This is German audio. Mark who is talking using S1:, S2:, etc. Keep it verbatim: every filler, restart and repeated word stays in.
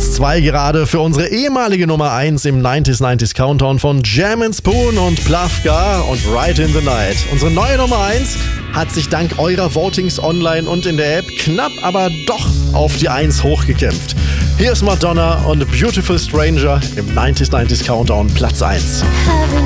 S1: Platz zwei gerade für unsere ehemalige Nummer eins im neunziger neunzig Countdown von Jam and Spoon und Plafka und Right in the Night. Unsere neue Nummer eins hat sich dank eurer Votings online und in der App knapp aber doch auf die eins hochgekämpft. Hier ist Madonna und Beautiful Stranger im neunziger neunzig Countdown Platz eins.